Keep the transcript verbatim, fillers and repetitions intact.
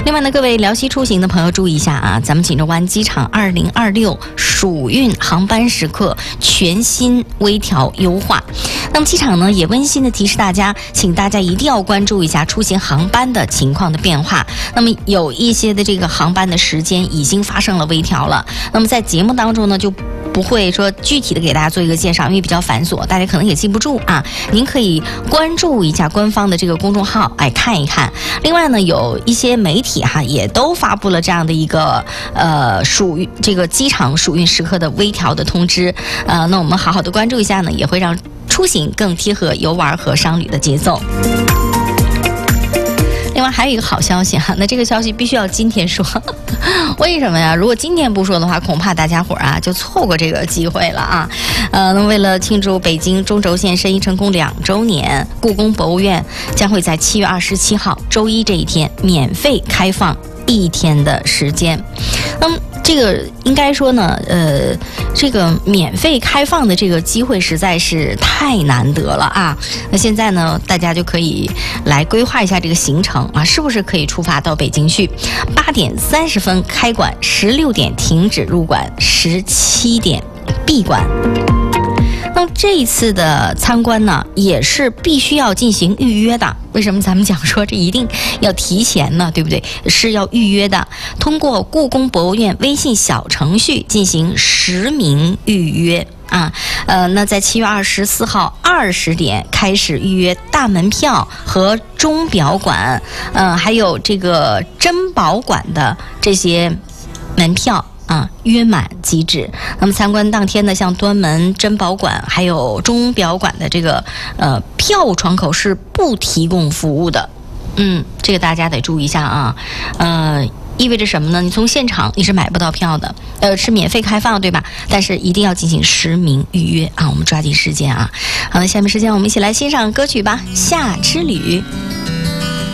另外呢，各位辽西出行的朋友注意一下啊，咱们锦州湾机场二零二六暑运航班时刻全新微调优化。那么机场呢也温馨的提示大家，请大家一定要关注一下出行航班的情况的变化。那么有一些的这个航班的时间已经发生了微调了。那么在节目当中呢，就不会说具体的给大家做一个介绍，因为比较繁琐，大家可能也记不住啊。您可以关注一下官方的这个公众号，哎，看一看。另外呢，有一些媒体哈也都发布了这样的一个呃属于这个机场暑运时刻的微调的通知。呃，那我们好好的关注一下呢，也会让出行更贴合游玩和商旅的节奏。另外还有一个好消息哈，那这个消息必须要今天说，为什么呀？如果今天不说的话，恐怕大家伙啊就错过这个机会了啊。呃，那为了庆祝北京中轴线申遗成功两周年，故宫博物院将会在七月二十七号周一这一天免费开放一天的时间。那么这个应该说呢，呃，这个免费开放的这个机会实在是太难得了啊！那现在呢，大家就可以来规划一下这个行程啊，是不是可以出发到北京去？八点三十分开馆，十六点停止入馆，十七点闭馆。那么这一次的参观呢，也是必须要进行预约的。为什么咱们讲说这一定要提前呢？对不对？是要预约的。通过故宫博物院微信小程序进行实名预约啊。呃，那在七月二十四号二十点开始预约大门票和钟表馆，呃，还有这个珍宝馆的这些门票。啊，约满即止。那么参观当天呢，像端门、珍宝馆还有钟表馆的这个呃票务窗口是不提供服务的。嗯，这个大家得注意一下啊。呃，意味着什么呢？你从现场你是买不到票的，呃，是免费开放对吧？但是一定要进行实名预约啊。我们抓紧时间啊。好，那下面时间我们一起来欣赏歌曲吧，《夏之旅》。